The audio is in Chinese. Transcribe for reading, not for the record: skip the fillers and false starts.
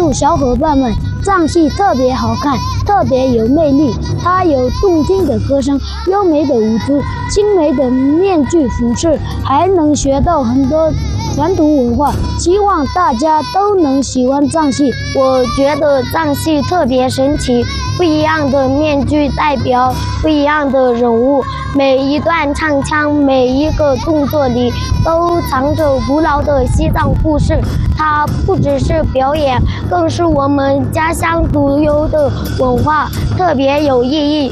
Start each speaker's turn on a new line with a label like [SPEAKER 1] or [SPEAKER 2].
[SPEAKER 1] 诉小伙伴们，藏戏特别好看，特别有魅力。它有动听的歌声、优美的舞姿、精美的面具服饰，还能学到很多传统文化。希望大家都能喜欢藏戏。
[SPEAKER 2] 我觉得藏戏特别神奇，不一样的面具代表不一样的人物，每一段唱腔、每一个动作里都藏着古老的西藏故事。它不只是表演，更是我们家乡独有的文化，特别有意义。